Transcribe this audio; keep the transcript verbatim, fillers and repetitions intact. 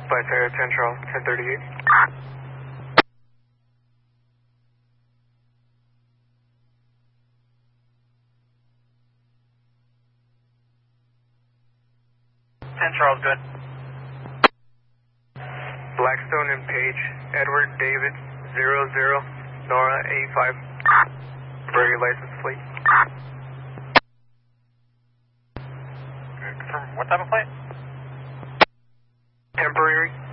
By Sarah ten Charles, ten thirty-eight. ten Charles, good. Blackstone and Page, Edward David, zero zero, Nora eighty-five. Temporary license plate. Confirm what type of plate? Temporary.